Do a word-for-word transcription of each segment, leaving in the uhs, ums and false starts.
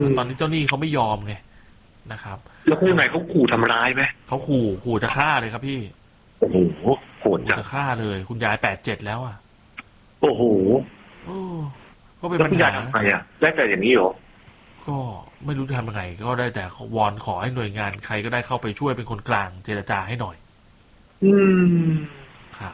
ตอนนี้เจ้าหนี้เขาไม่ยอมไงนะครับแล้วข้างในเขาขู่ทำร้ายไหมเขาขู่ขู่จะฆ่าเลยครับพี่โอ้โหโหดจังจะฆ่าเลยคุณยายแปดเจ็ดแล้วอ่ะโอ้โหก็เป็นปัญหาทำไงอ่ะได้แต่อย่างนี้เหรอก็ไม่รู้จะทำยังไงก็ได้แต่วอนขอให้หน่วยงานใครก็ได้เข้าไปช่วยเป็นคนกลางเจรจาให้หน่อยอืมครับ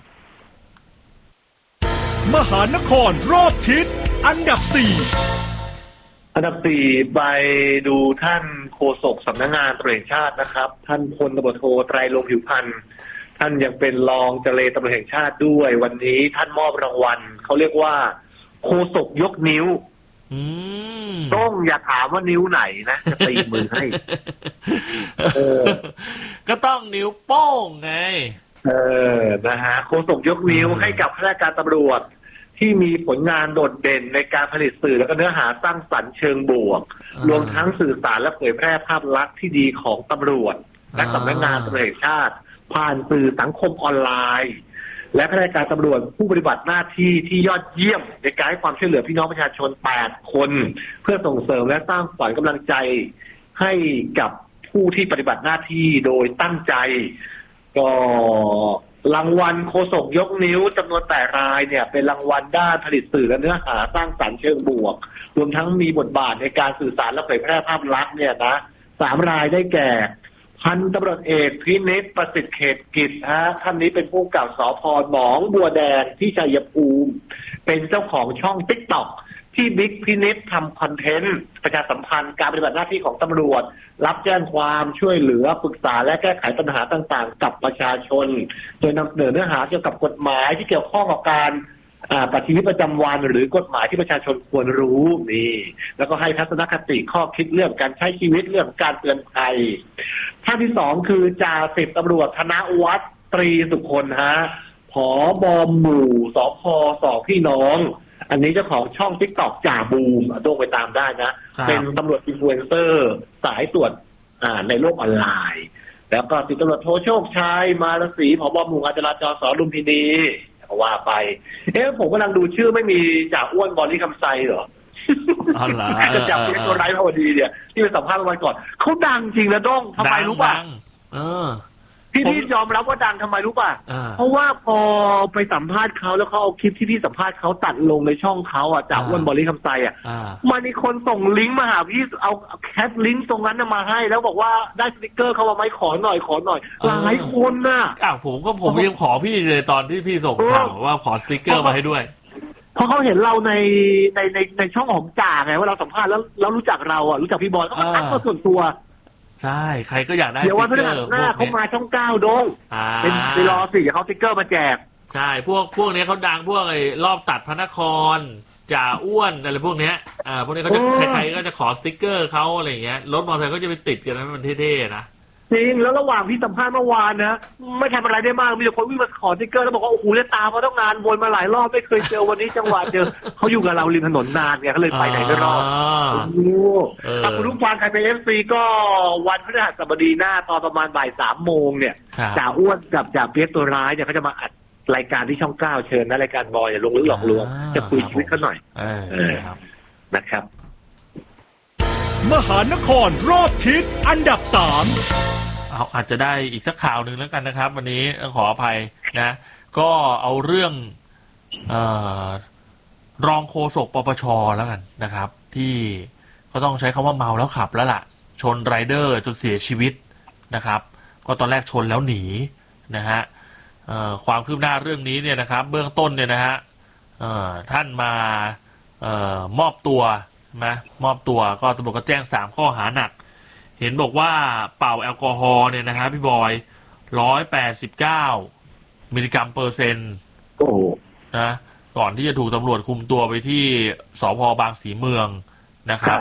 มหานครรอบทิศอันดับสี่อันดับสี่ไปดูท่านโฆษกสำนักงานตำรวจแห่งชาตินะครับท่านพลตำรวจโทไตรรงค์ผิวพันธ์ท่านยังเป็นรองเจรตำรวจแห่งชาติด้วยวันนี้ท่านมอบรางวัลเขาเรียกว่าโฆษกยกนิ้วต้องอย่าถามว่านิ้วไหนนะจะตีมือให้เออก็ต้องนิ้วโป้งไงเออนะฮะโฆษกยกนิ้วให้กับข้าราชการตำรวจที่มีผลงานโดดเด่นในการผลิตสื่อและก็เนื้อหาสร้างสรรค์เชิงบวกรวมทั้งสื่อสารและเผยแพร่ภาพลักษณ์ที่ดีของตำรวจและสำนักงานตำรวจแห่งชาติผ่านสื่อสังคมออนไลน์และข้าราชการตำรวจผู้ปฏิบัติหน้าที่ที่ยอดเยี่ยมในการให้ความช่วยเหลือพี่น้องประชาชนแปดคนเพื่อส่งเสริมและสร้างขวัญกำลังใจให้กับผู้ที่ปฏิบัติหน้าที่โดยตั้งใจก็รางวัลโฆษกยกนิ้วจำนวนแปดรายเนี่ยเป็นรางวัลด้านผลิตสื่อและเนื้อหาสร้างสรรค์เชิงบวกรวมทั้งมีบทบาทในการสื่อสารและเผยแพร่ภาพลักษณ์เนี่ยนะสามรายได้แก่พันตำรวจเอกพินิจประสิทธิ์เขตกิจฮะท่านนี้เป็นผู้กำกับสภ.หนองบัวแดงที่ชัยภูมิเป็นเจ้าของช่อง ติ๊กต็อก ที่บิ๊กพินิจทำคอนเทนต์ประชาสัมพันธ์การปฏิบัติหน้าที่ของตำรวจรับแจ้งความช่วยเหลือปรึกษาและแก้ไขปัญหาต่างๆกับประชาชนโดยนำเสนอเนื้อหาเกี่ยวกับกฎหมายที่เกี่ยวข้องกับการปฏิบัติประจำวันหรือกฎหมายที่ประชาชนควรรู้นี่แล้วก็ให้ทัศนคติข้อคิดเรื่องการใช้ชีวิตเรื่องการเตือนภัยท่านที่สองคือจ่าสิบตำรวจธนวัฒน์ตรีสุคนฮะผบ.หมู่สพ.สองพี่น้องอันนี้เจ้าของช่อง ติ๊กต็อก จ่าบูมต้องไปตามได้นะเป็นตำรวจอินฟลูเอนเซอร์สายตรวจในโลกออนไลน์แล้วก็สิบตำรวจโทโชคชัยมารศรีผบ.หมู่งานจราจรสลุมพินีว่าไปเอ๊ะผมกำลังดูชื่อไม่มีจ่าอ้วนบอลลี่คำไซเหรออ๋อเหรอจะจับเป็นตัวไร้พอดีเนี่ยที่ไปสัมภาษณ์วันก่อนเขาดังจริงนะด้งทำไมรู้ป่ะเออพี่พี่ยอมรับว่าดังทำไมรู้ป่ะเพราะว่าพอไปสัมภาษณ์เขาแล้วเขาเอาคลิปที่พี่สัมภาษณ์เขาตัดลงในช่องเขาอ่ะจากอ้วนบอลลี่คำไซอ่ะมันมีคนส่งลิงก์มาหาพี่เอาแคปลิงก์ตรงนั้นมาให้แล้วบอกว่าได้สติกเกอร์เขามาไหมขอหน่อยขอหน่อยหลายคนน่ะอ้าวผมก็ผมยังขอพี่เลยตอนที่พี่ส่งข่าวว่าขอสติกเกอร์มาให้ด้วยเพราะเขาเห็นเราในในในในช่องของจ่าไงว่าเราสัมภาษณ์แล้วเรารู้จักเราอ่ะรู้จักพี่บอยเขาทักมาส่วนตัวใช่ใครก็อยากได้เดี๋ยววันพฤหัสหน้าเขามาช่องเก้าดงเป็นไปรอสิเขาสติ๊กเกอร์มาแจกใช่พวกพวกนี้เขาดังพวกไอ้รอบตัดพระนครจ่าอ้วนอะไรพวกเนี้ยอ่าพวกนี้เขาจะใครๆก็จะขอสติ๊กเกอร์เขาอะไรอย่างเงี้ยรถมอเตอร์ไซค์ก็จะไปติดกันนะมันเท่ๆนะจริงแล้วระหว่างที่สัมภาษณ์เมื่อวานนะไม่ทำอะไรได้มากมีแต่คนวิ่งมาขอสติ๊กเกอร์แล้วบอกว่าโอ้โหจะตามมาต้องงานวนมาหลายรอบไม่เคยเจอวันนี้จังหวะเจอเขาอยู่กับเราริมถนนนานไงเขาเลยไปไหนไม่รอดโอ้ถ้าคุณผู้ฟังใครเป็นเอฟซีก็วันพฤหัสบดีหน้าตอนประมาณบ่ายสามโมงเนี่ยจ่าอ้วนกับจ่าเปี๊ยกตัวร้ายเนี่ยเขาจะมาอัดรายการที่ช่องเก้าเชิญนะรายการบอยลงลึกหลอกลวงจะคุยชีวิตเขาหน่อยนะครับมหานครรอบทิศอันดับสามเอาอาจจะได้อีกสักข่าวหนึ่งแล้วกันนะครับวันนี้ขออภัยนะก็เอาเรื่องเอ่อรองโฆษกปปช.แล้วกันนะครับที่ก็ต้องใช้คำว่าเมาแล้วขับแล้วล่ะชนไรเดอร์จนเสียชีวิตนะครับก็ตอนแรกชนแล้วหนีนะฮะความคืบหน้าเรื่องนี้เนี่ยนะครับเบื้องต้นเนี่ยนะฮะท่านมามอบตัวนะมอบตัวก็ตำรวจก็แจ้งสามข้อหาหนักเห็นบอกว่าเป่าแอลกอฮอล์เนี่ยนะฮะพี่บอยร้อยแปดสิบเก้ามิลลิกรัมเปอร์เซ็นต์โอ้นะก่อนที่จะถูกตำรวจคุมตัวไปที่สภ.บางสีเมืองนะครับ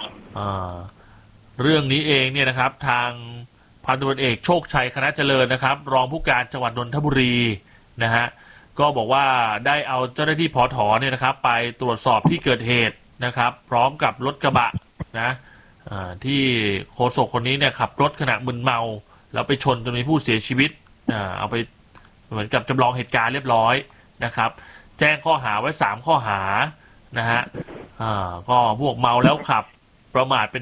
เรื่องนี้เองเนี่ยนะครับทางพันตำรวจเอกโชคชัยคณะเจริญนะครับรองผู้การจังหวัดนนทบุรีนะฮะก็บอกว่าได้เอาเจ้าหน้าที่ผอ.ถอเนี่ยนะครับไปตรวจสอบที่เกิดเหตุนะครับพร้อมกับรถกระบะนะที่โฆษกคนนี้เนี่ยขับรถขณะมึนเมาแล้วไปชนจนมีผู้เสียชีวิตเอาไปเหมือนกับจำลองเหตุการณ์เรียบร้อยนะครับแจ้งข้อหาไว้สามข้อหานะฮะก็พวกเมาแล้วขับประมาทเป็น